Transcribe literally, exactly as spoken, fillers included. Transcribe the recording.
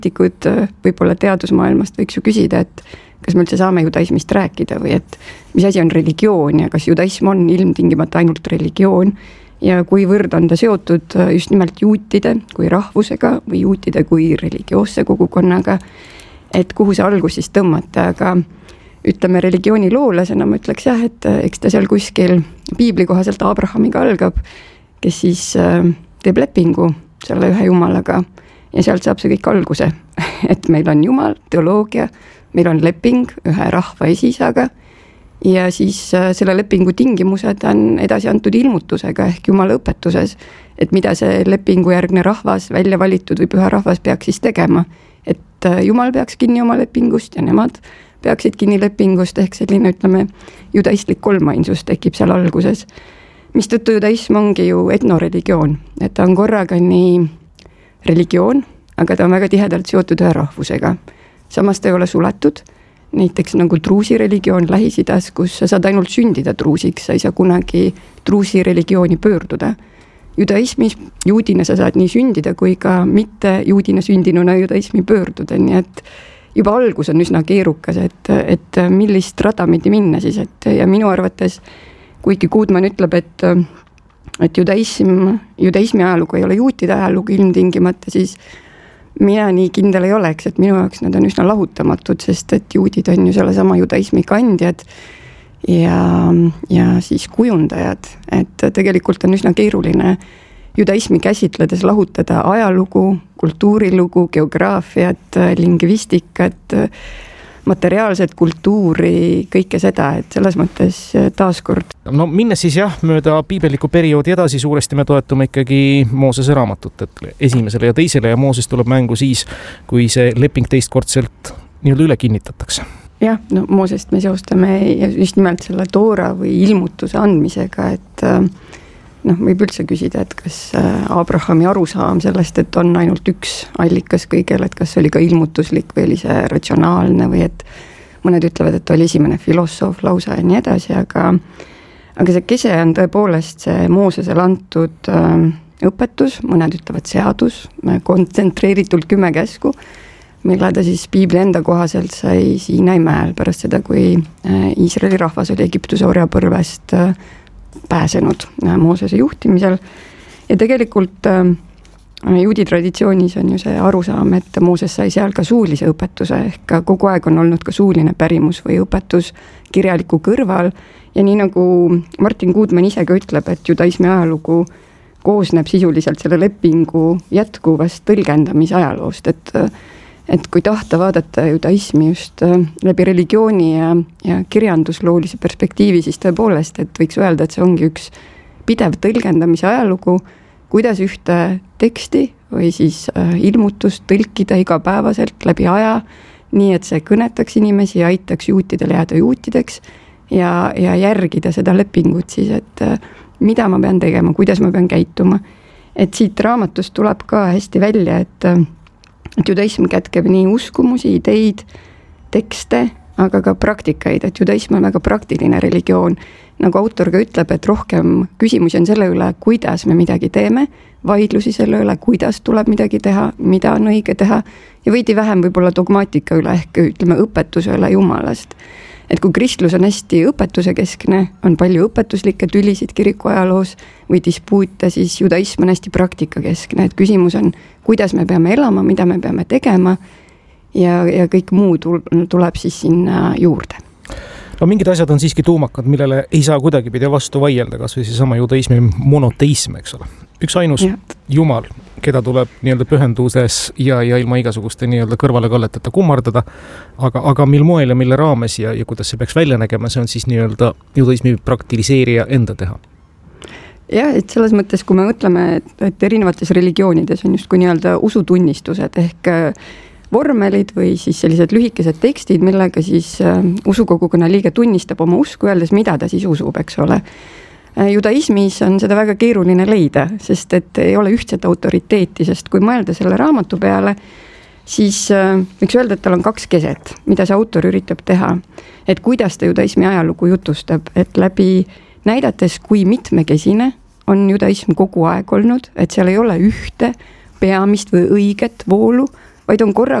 tikud võib-olla teadusmaailmast võiks ju küsida, et kas me üldse saame judaismist rääkida või et mis asi on religioon ja kas judaism on ilmtingimata ainult religioon ja kuivõrd on ta seotud just nimelt juutide kui rahvusega või juutide kui religioosse kogukonnaga, et kuhu see algus siis tõmmata, aga ütleme religiooni loolasena ma ütleks jah, et eks ta seal kuskil piibli kohaselt Abrahamiga algab, kes siis teeb lepingu selle ühe jumalaga ja sealt saab see kõik alguse, et meil on jumal, teoloogia, meil on leping ühe rahva esisaga ja siis selle lepingu tingimused on edasi antud ilmutusega ehk jumala õpetuses, et mida see lepingujärgne rahvas, välja valitud või püha rahvas peaks siis tegema, et jumal peaks kinni oma lepingust ja nemad peaksid kinni lepingust ehk selline ütleme judaistlik kolmainsus tekib seal alguses, mistõttu judaism ongi ju etnoreligioon, et ta on korraga nii religioon, aga ta on väga tihedalt seotud ühe rahvusega. Samas ta ei ole suletud, näiteks nagu truusi religioon Lähis-Idas, kus sa saad ainult sündida truusiks, sa ei saa kunagi truusi religiooni pöörduda. Judaismis juudina sa saad nii sündida kui ka mitte juudina sündinuna judaismi pöörduda, nii et juba algus on üsna keerukas, et, et millist rada midi minna siis, et ja minu arvates, kuigi Goodman ütleb, et et judaism, judaismi ajalugu ei ole juutide ajalugu ilmtingimata, siis mina nii kindel ei oleks, et minu jaoks nad on üsna lahutamatud, sest et juudid on ju selle sama judaismi kandjad ja, ja siis kujundajad, et tegelikult on üsna keeruline judaismi käsitledes lahutada ajalugu, kultuurilugu, geograafiat, lingvistikat, materiaalset kultuuri, kõike seda, et selles mõttes taaskord. No minnes siis jah, mööda piibelliku perioodi edasi suuresti me toetume ikkagi Moosese raamatut, et esimesele ja teisele ja Mooses tuleb mängu siis, kui see leping teistkordselt nii-öelda üle kinnitatakse. Jah, no Moosest me seostame just nimelt selle toora või ilmutuse andmisega, et noh, võib üldse küsida, et kas Abrahami arusaam sellest, et on ainult üks allikas kõigel, et kas oli ka ilmutuslik või oli see ratsionaalne või et mõned ütlevad, et oli esimene filosoof lausa ja nii edasi, aga, aga see kese on tõepoolest see Moosesele antud õpetus, mõned ütlevad seadus, kontsentreeritult kümme käsku, mille ta siis piibli enda kohaselt sai Siinai mäel pärast seda, kui Iisraeli rahvas oli Egiptuse orjapõlvest pääsenud Moosese juhtimisel ja tegelikult juudi traditsioonis on ju see arusaam, et Mooses sai seal ka suulise õpetuse ehk kogu aeg on olnud ka suuline pärimus või õpetus kirjaliku kõrval ja nii nagu Martin Goodman ise ka ütleb, et judaismi ajalugu koosneb sisuliselt selle lepingu jätkuvast tõlgendamise ajaloost, et et kui tahta vaadata judaismi just läbi religiooni ja, ja kirjandusloolise perspektiivi, siis tõepoolest, et võiks öelda, et see ongi üks pidev tõlgendamise ajalugu, kuidas ühte teksti või siis ilmutust tõlkida igapäevaselt läbi aja, nii et see kõnetaks inimesi ja aitaks juutidele jääda juutideks ja, ja järgida seda lepingut siis, et mida ma pean tegema, kuidas ma pean käituma. Et siit raamatust tuleb ka hästi välja, et et judaism kätkeb nii uskumusi, ideid, tekste, aga ka praktikaid, et judaism on väga praktiline religioon. Nagu autor ka ütleb, et rohkem küsimusi on selle üle, kuidas me midagi teeme, vaidlusi selle üle, kuidas tuleb midagi teha, mida on õige teha ja veidi vähem võib-olla dogmaatika üle ehk ütleme õpetuse üle Jumalast. Et kui kristlus on hästi õpetuse keskne, on palju õpetuslikke tülisid kiriku ajaloos või dispuute, siis judaism on hästi praktika keskne, et küsimus on, kuidas me peame elama, mida me peame tegema ja, ja kõik muu tuleb siis sinna juurde. No mingid asjad on siiski tuumakad, millele ei saa kuidagipidi vastu vaielda, kas või see sama judaismi monoteism, eks ole. Üks ainus ja. Jumal, keda tuleb nii-öelda pühenduses ja, ja ilma igasuguste nii-öelda kõrvalekalleteta kummardada, aga, aga mil moel ja mille raames ja, ja kuidas see peaks välja nägema, see on siis nii-öelda judaismi praktiliseerija enda teha. Jah, et selles mõttes, kui me mõtleme, et, et erinevates religioonides on just kui nii-öelda usutunnistused ehk vormelid või siis sellised lühikesed tekstid, millega siis usukogukonna liige tunnistab oma usku, öeldes, mida ta siis usub, eks ole. Judaismis on seda väga keeruline leida, sest et ei ole ühtset autoriteeti, sest kui mõelda selle raamatu peale, siis võiks öelda, et tal on kaks keset, mida see autor üritab teha. Et kuidas ta judaismi ajalugu jutustab, et läbi näidates, kui mitmekesine on judaism kogu aeg olnud, et seal ei ole ühte peamist või õiget voolu, vaid on korra